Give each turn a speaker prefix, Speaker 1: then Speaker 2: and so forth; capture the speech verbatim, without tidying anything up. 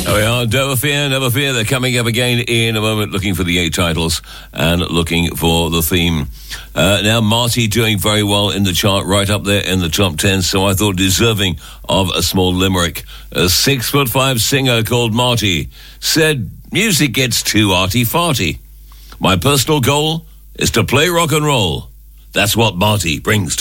Speaker 1: There we are. Never fear, never fear. They're coming up again in a moment, looking for the eight titles and looking for the theme. Uh, now, Marty doing very well in the chart, right up there in the top ten, so I thought deserving of a small limerick. A six-foot-five singer called Marty said, music gets too arty-farty. My personal goal is to play rock and roll. That's what Marty brings to